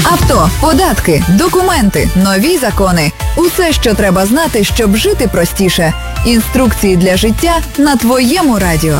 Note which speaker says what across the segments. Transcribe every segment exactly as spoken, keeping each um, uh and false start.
Speaker 1: Авто, податки, документи, нові закони. Усе, що треба знати, щоб жити простіше. Інструкції для життя на твоєму радіо.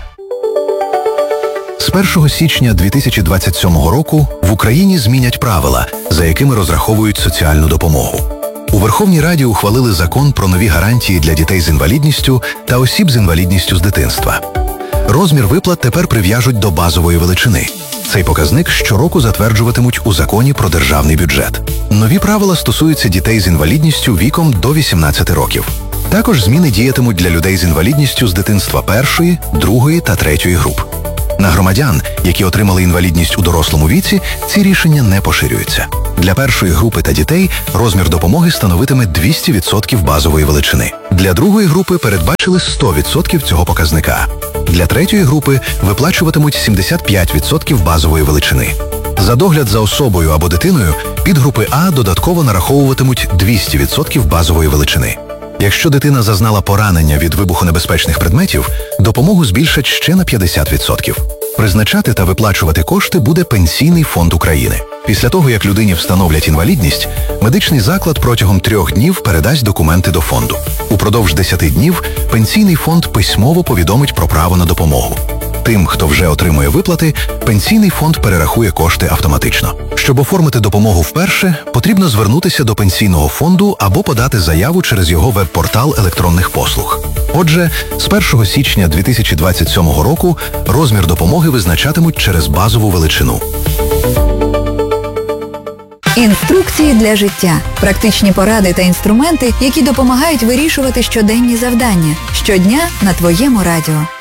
Speaker 2: З першого січня дві тисячі двадцять сьомого року в Україні змінять правила, за якими розраховують соціальну допомогу. У Верховній Раді ухвалили закон про нові гарантії для дітей з інвалідністю та осіб з інвалідністю з дитинства. Розмір виплат тепер прив'яжуть до базової величини. Цей показник щороку затверджуватимуть у законі про державний бюджет. Нові правила стосуються дітей з інвалідністю віком до вісімнадцяти років. Також зміни діятимуть для людей з інвалідністю з дитинства першої, другої та третьої груп. На громадян, які отримали інвалідність у дорослому віці, ці рішення не поширюються. Для першої групи та дітей розмір допомоги становитиме двісті відсотків базової величини. Для другої групи передбачили сто відсотків цього показника. Для третьої групи виплачуватимуть сімдесят п'ять відсотків базової величини. За догляд за особою або дитиною підгрупи А додатково нараховуватимуть двісті відсотків базової величини. Якщо дитина зазнала поранення від вибухонебезпечних предметів, допомогу збільшать ще на п'ятдесят відсотків. Призначати та виплачувати кошти буде Пенсійний фонд України. Після того, як людині встановлять інвалідність, медичний заклад протягом трьох днів передасть документи до фонду. Упродовж десяти днів Пенсійний фонд письмово повідомить про право на допомогу. Тим, хто вже отримує виплати, Пенсійний фонд перерахує кошти автоматично. Щоб оформити допомогу вперше, потрібно звернутися до Пенсійного фонду або подати заяву через його веб-портал електронних послуг. Отже, з першого січня дві тисячі двадцять сьомого року розмір допомоги визначатимуть через базову величину.
Speaker 1: Інструкції для життя. Практичні поради та інструменти, які допомагають вирішувати щоденні завдання. Щодня на твоєму радіо.